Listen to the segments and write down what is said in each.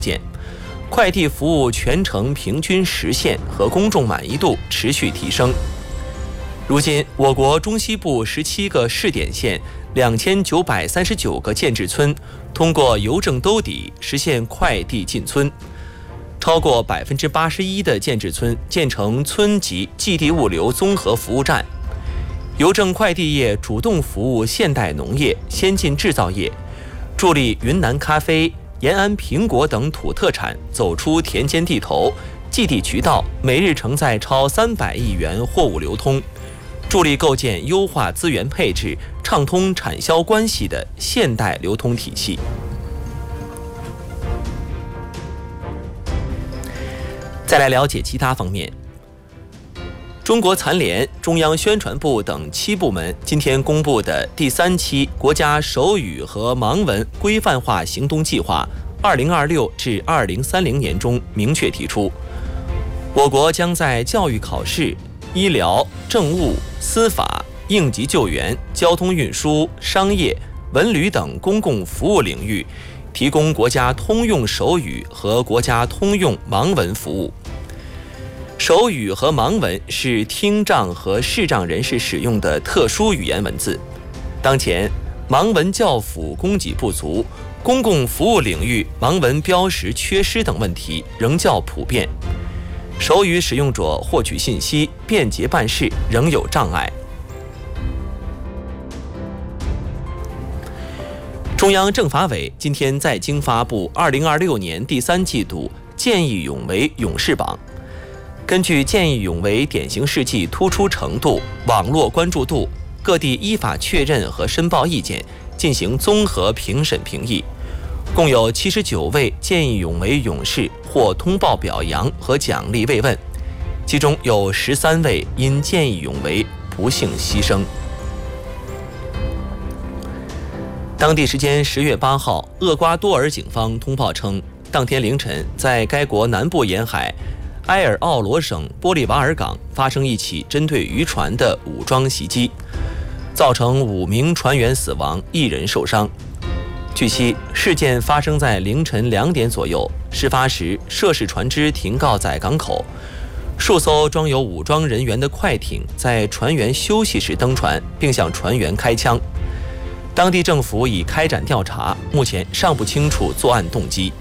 件，快递服务全程平均实现和公众满意度持续提升。如今，我国中西部17个试点县2939个建制村通过邮政兜底实现快递进村，超过81%的建制村建成村级寄递物流综合服务站。邮政快递业主动服务现代农业、先进制造业，助力云南咖啡、延安苹果等土特产走出田间地头，寄递渠道每日承载超300亿元货物流通，助力构建优化资源配置、畅通产销关系的现代流通体系。再来了解其他方面。中国残联、中央宣传部等7部门今天公布的第3期国家手语和盲文规范化行动计划2026至2030年中明确提出，我国将在教育考试、医疗、政务、司法、应急救援、交通运输、商业、文旅等公共服务领域提供国家通用手语和国家通用盲文服务。手语和盲文是听障和视障人士使用的特殊语言文字。当前，盲文教辅供给不足，公共服务领域盲文标识缺失等问题仍较普遍，手语使用者获取信息、便捷办事仍有障碍。中央政法委今天在京发布2026年第3季度见义勇为勇士榜。根据见义勇为典型事迹突出程度、网络关注度，各地依法确认和申报意见，进行综合评审评议，共有79位见义勇为勇士获通报表扬和奖励慰问，其中有13位因见义勇为不幸牺牲。当地时间10月8号，厄瓜多尔警方通报称，当天凌晨在该国南部沿海埃尔奥罗省玻利瓦尔港发生一起针对渔船的武装袭击，造成5名船员死亡，1人受伤。据悉，事件发生在凌晨2点左右，事发时涉事船只停靠在港口，数艘装有武装人员的快艇在船员休息时登船，并向船员开枪。当地政府已开展调查，目前尚不清楚作案动机。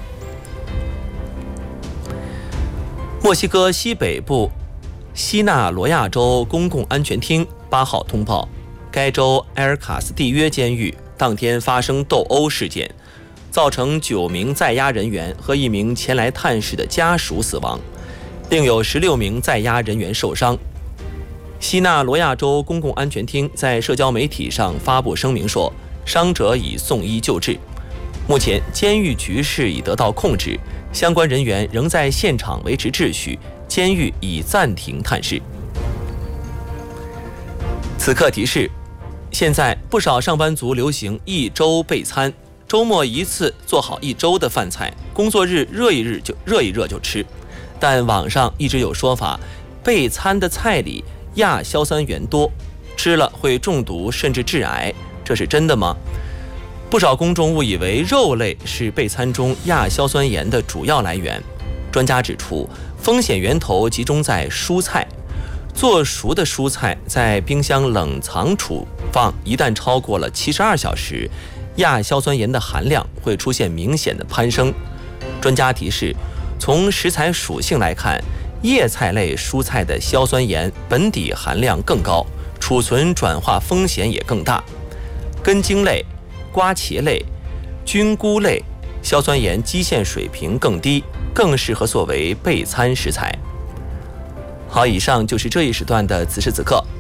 墨西哥西北部西纳罗亚州公共安全厅8号通报，该州埃尔卡斯蒂约监狱当天发生斗殴事件，造成9名在押人员和1名前来探视的家属死亡，另有16名在押人员受伤。西纳罗亚州公共安全厅在社交媒体上发布声明说，伤者已送医救治。目前监狱局势已得到控制，相关人员仍在现场维持秩序，监狱已暂停探视。此刻提示：现在不少上班族流行1周备餐，周末一次做好1周的饭菜，工作日热一热就吃。但网上一直有说法，备餐的菜里亚硝酸盐多，吃了会中毒甚至致癌，这是真的吗？不少公众误以为肉类是备餐中亚硝酸盐的主要来源。专家指出，风险源头集中在蔬菜，做熟的蔬菜在冰箱冷藏储放，一旦超过了72小时，亚硝酸盐的含量会出现明显的攀升。专家提示，从食材属性来看，叶菜类蔬菜的硝酸盐本底含量更高，储存转化风险也更大。根茎类、瓜茄类、菌菇类硝酸盐基线水平更低，更适合作为备餐食材。好，以上就是这一时段的此时此刻，